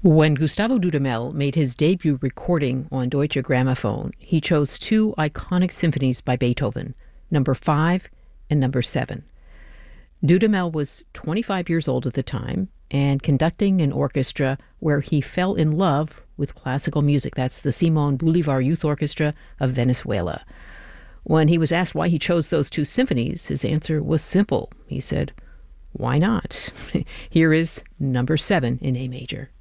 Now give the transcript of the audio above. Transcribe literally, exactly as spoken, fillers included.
When Gustavo Dudamel made his debut recording on Deutsche Grammophon, he chose two iconic symphonies by Beethoven, number five and number seven. Dudamel was twenty-five years old at the time and conducting an orchestra where he fell in love with classical music. That's the Simon Bolivar Youth Orchestra of Venezuela. When he was asked why he chose those two symphonies, his answer was simple. He said, "Why not?" Here is number seven in A major.